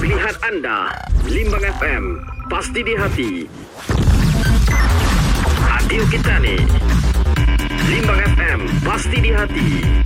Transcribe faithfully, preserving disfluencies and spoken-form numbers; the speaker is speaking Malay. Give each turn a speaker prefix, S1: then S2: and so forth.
S1: Pilihan anda, Limbang F M, pasti di hati. Radio kita ni, Limbang F M, pasti di hati.